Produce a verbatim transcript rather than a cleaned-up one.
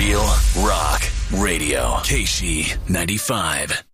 Real Rock Radio. K S H E ninety-five.